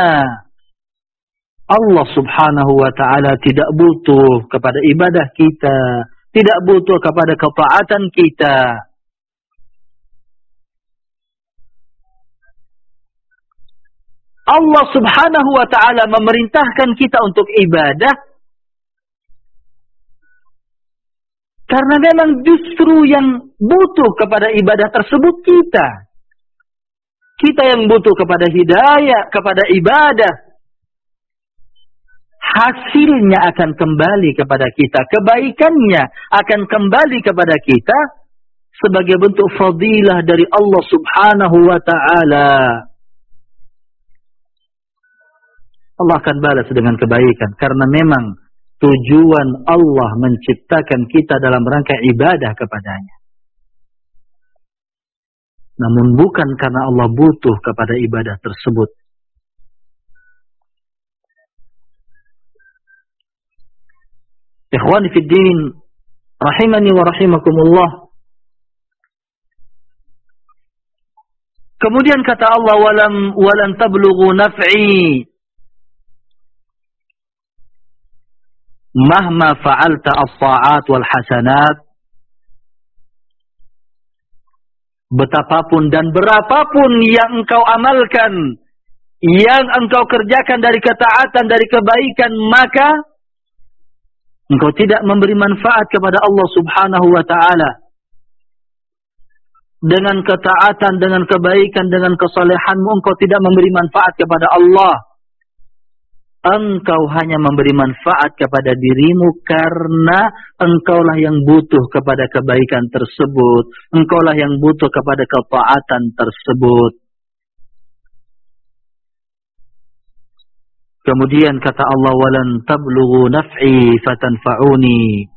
Allah subhanahu wa ta'ala tidak butuh kepada ibadah kita, tidak butuh kepada ketaatan kita. Allah subhanahu wa ta'ala memerintahkan kita untuk ibadah karena memang justru yang butuh kepada ibadah tersebut kita. Kita yang butuh kepada hidayah, kepada ibadah. Hasilnya akan kembali kepada kita. Kebaikannya akan kembali kepada kita sebagai bentuk fadilah dari Allah subhanahu wa ta'ala. Allah akan balas dengan kebaikan. Karena memang tujuan Allah menciptakan kita dalam rangka ibadah kepadanya. Namun bukan karena Allah butuh kepada ibadah tersebut. Ikhwani fid din, rahimani wa rahimakumullah. Kemudian kata Allah, walan tablughu naf'i mahma fa'alta as-sa'at wal hasanat. Betapapun dan berapapun yang engkau amalkan, yang engkau kerjakan dari ketaatan, dari kebaikan, maka engkau tidak memberi manfaat kepada Allah subhanahu wa ta'ala. Dengan ketaatan, dengan kebaikan, dengan kesalehanmu, engkau tidak memberi manfaat kepada Allah. Engkau hanya memberi manfaat kepada dirimu karena engkaulah yang butuh kepada kebaikan tersebut. Engkaulah yang butuh kepada ketaatan tersebut. Kemudian kata Allah, walan tablughu naf'i fatanfa'uni.